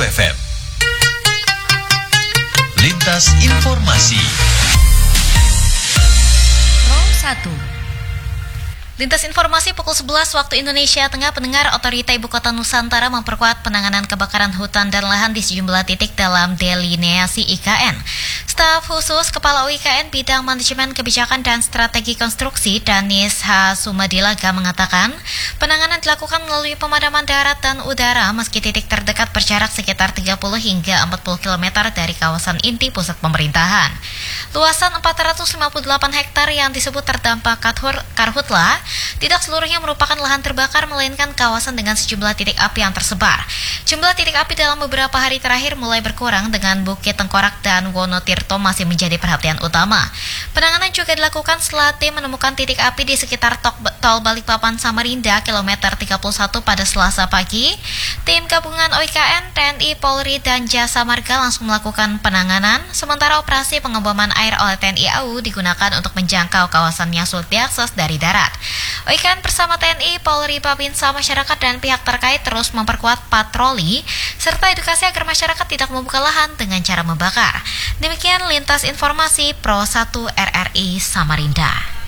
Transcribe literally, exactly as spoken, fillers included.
F M. Lintas Informasi. Row satu. Lintas informasi pukul sebelas waktu Indonesia Tengah. Pendengar, Otorita Ibu Kota Nusantara memperkuat penanganan kebakaran hutan dan lahan di sejumlah titik dalam delineasi I K N. Staf khusus Kepala U I K N Bidang Manajemen Kebijakan dan Strategi Konstruksi, Danis H. Sumadilaga, mengatakan penanganan dilakukan melalui pemadaman darat dan udara meski titik terdekat berjarak sekitar tiga puluh hingga empat puluh kilometer dari kawasan inti pusat pemerintahan. Luasan empat ratus lima puluh delapan hektar yang disebut terdampak karhutla tidak seluruhnya merupakan lahan terbakar, melainkan kawasan dengan sejumlah titik api yang tersebar. Jumlah titik api dalam beberapa hari terakhir mulai berkurang, dengan Bukit Tengkorak dan Wonotirto masih menjadi perhatian utama. Penanganan juga dilakukan setelah tim menemukan titik api di sekitar tol Balikpapan Samarinda, kilometer tiga puluh satu pada Selasa pagi. Tim gabungan U I K N, T N I, Polri, dan Jasa Marga langsung melakukan penanganan, sementara operasi pengeboman air oleh T N I A U digunakan untuk menjangkau kawasan yang sulit diakses dari darat. U I K N bersama T N I, Polri, Babinsa, masyarakat, dan pihak terkait terus memperkuat patroli serta edukasi agar masyarakat tidak membuka lahan dengan cara membakar. Demikian lintas informasi Pro satu R R I Samarinda.